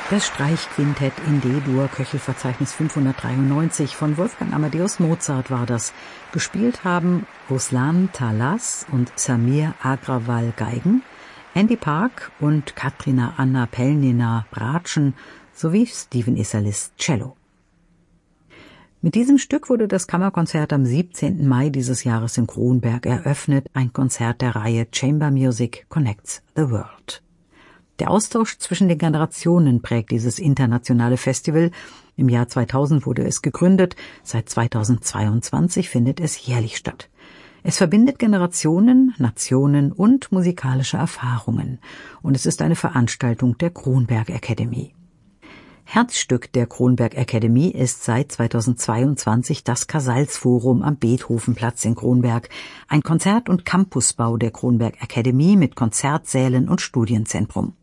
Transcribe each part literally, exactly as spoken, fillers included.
Das Streichquintett in D-Dur, Köchelverzeichnis fünfhundertdreiundneunzig von Wolfgang Amadeus Mozart war das. Gespielt haben Ruslan Talas und Samir Agrawal Geigen, Andy Park und Katrina Anna Pelnina Bratschen sowie Stephen Isserlis Cello. Mit diesem Stück wurde das Kammerkonzert am siebzehnten Mai dieses Jahres in Kronberg eröffnet, ein Konzert der Reihe Chamber Music Connects the World. Der Austausch zwischen den Generationen prägt dieses internationale Festival. Im Jahr zweitausend wurde es gegründet, seit zweitausendzweiundzwanzig findet es jährlich statt. Es verbindet Generationen, Nationen und musikalische Erfahrungen. Und es ist eine Veranstaltung der Kronberg Academy. Herzstück der Kronberg Academy ist seit zweitausendzweiundzwanzig das Casals-Forum am Beethovenplatz in Kronberg, ein Konzert- und Campusbau der Kronberg Academy mit Konzertsälen und Studienzentrum.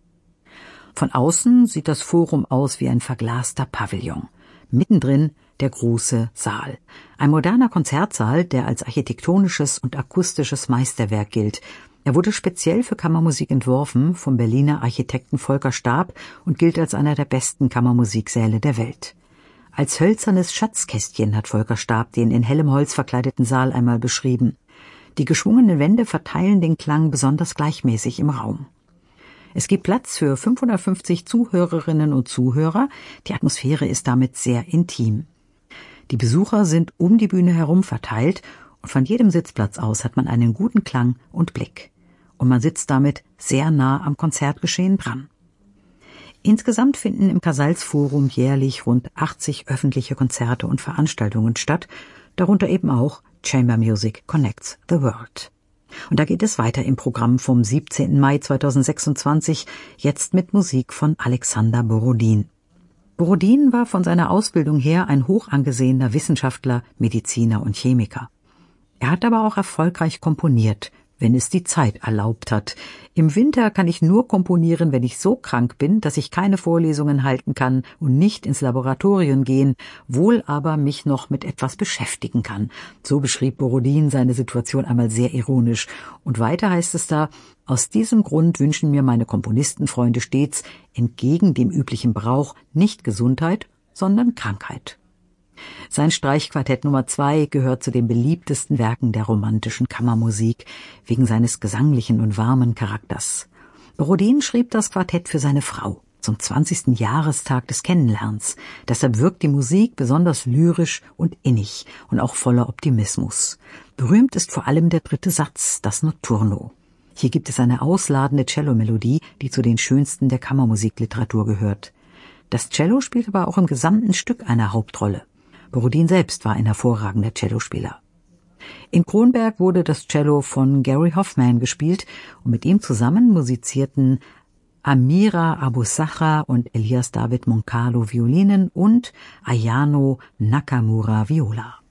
Von außen sieht das Forum aus wie ein verglaster Pavillon. Mittendrin der große Saal. Ein moderner Konzertsaal, der als architektonisches und akustisches Meisterwerk gilt. Er wurde speziell für Kammermusik entworfen vom Berliner Architekten Volker Staab und gilt als einer der besten Kammermusiksäle der Welt. Als hölzernes Schatzkästchen hat Volker Staab den in hellem Holz verkleideten Saal einmal beschrieben. Die geschwungenen Wände verteilen den Klang besonders gleichmäßig im Raum. Es gibt Platz für fünfhundertfünfzig Zuhörerinnen und Zuhörer. Die Atmosphäre ist damit sehr intim. Die Besucher sind um die Bühne herum verteilt und von jedem Sitzplatz aus hat man einen guten Klang und Blick. Und man sitzt damit sehr nah am Konzertgeschehen dran. Insgesamt finden im Casals-Forum jährlich rund achtzig öffentliche Konzerte und Veranstaltungen statt, darunter eben auch Chamber Music Connects the World. Und da geht es weiter im Programm vom siebzehnten Mai zweitausendsechsundzwanzig, jetzt mit Musik von Alexander Borodin. Borodin war von seiner Ausbildung her ein hoch angesehener Wissenschaftler, Mediziner und Chemiker. Er hat aber auch erfolgreich komponiert, wenn es die Zeit erlaubt hat. Im Winter kann ich nur komponieren, wenn ich so krank bin, dass ich keine Vorlesungen halten kann und nicht ins Laboratorium gehen, wohl aber mich noch mit etwas beschäftigen kann. So beschrieb Borodin seine Situation einmal sehr ironisch. Und weiter heißt es da: Aus diesem Grund wünschen mir meine Komponistenfreunde stets, entgegen dem üblichen Brauch, nicht Gesundheit, sondern Krankheit. Sein Streichquartett Nummer zwei gehört zu den beliebtesten Werken der romantischen Kammermusik, wegen seines gesanglichen und warmen Charakters. Borodin schrieb das Quartett für seine Frau zum zwanzigsten Jahrestag des Kennenlernens. Deshalb wirkt die Musik besonders lyrisch und innig und auch voller Optimismus. Berühmt ist vor allem der dritte Satz, das Notturno. Hier gibt es eine ausladende Cellomelodie, die zu den schönsten der Kammermusikliteratur gehört. Das Cello spielt aber auch im gesamten Stück eine Hauptrolle. Borodin selbst war ein hervorragender Cellospieler. In Kronberg wurde das Cello von Gary Hoffman gespielt und mit ihm zusammen musizierten Amira Abusacha und Elias David Moncalo Violinen und Ayano Nakamura Viola.